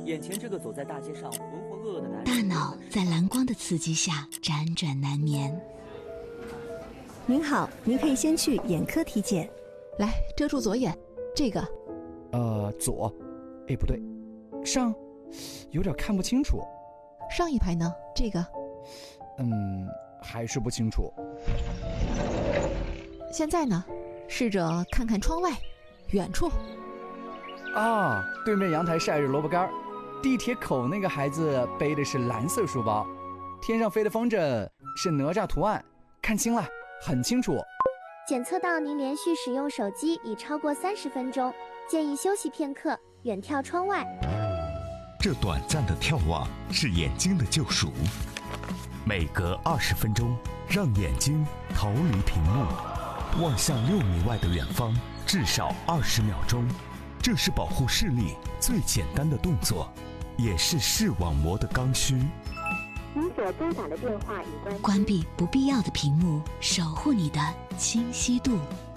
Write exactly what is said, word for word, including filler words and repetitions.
眼前这个走在大街上浑浑噩噩的男人， 大脑在蓝光的刺激下辗转难眠。 您好，您可以先去眼科体检。 来，遮住左眼，这个。 呃，左，哎，不对，上，有点看不清楚。 上一排呢？这个。 嗯，还是不清楚。 现在呢？试着看看窗外，远处。 啊，对面阳台晒着萝卜干，地铁口那个孩子背的是蓝色书包，天上飞的风筝是哪吒图案，看清了，很清楚。 检测到您连续使用手机已超过三十分钟，建议休息片刻，远眺窗外。 这短暂的眺望是眼睛的救赎，每隔二十分钟，让眼睛逃离屏幕，望向六米外的远方，至少二十秒钟。这是保护视力最简单的动作，也是视网膜的刚需。 您所拨打的电话已关。 关闭不必要的屏幕，守护你的清晰度。